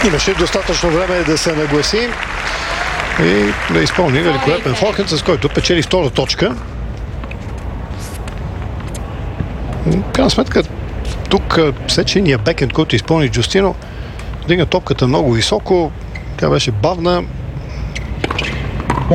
Имаше достатъчно време да се нагласи и да изпълни великолепен форхенд, с който печели втора точка. В крайна сметка, тук сечения бекенд, който изпълни Джустино, дигна топката много високо. Тя беше бавна,